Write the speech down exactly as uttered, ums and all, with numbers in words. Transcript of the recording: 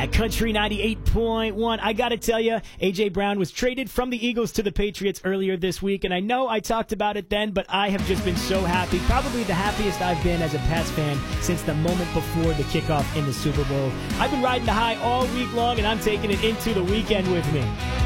At Country ninety-eight point one, I got to tell you, A J. Brown was traded from the Eagles to the Patriots earlier this week, and I know I talked about it then, but I have just been so happy, probably the happiest I've been as a Pats fan since the moment before the kickoff in the Super Bowl. I've been riding the high all week long, and I'm taking it into the weekend with me.